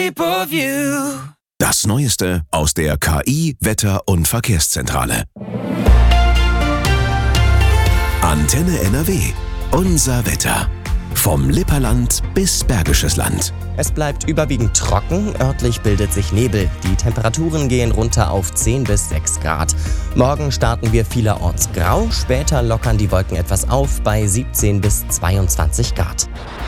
Das Neueste aus der KI, Wetter- und Verkehrszentrale. Antenne NRW. Unser Wetter. Vom Lipperland bis Bergisches Land. Es bleibt überwiegend trocken, örtlich bildet sich Nebel. Die Temperaturen gehen runter auf 10 bis 6 Grad. Morgen starten wir vielerorts grau, später lockern die Wolken etwas auf bei 17 bis 22 Grad.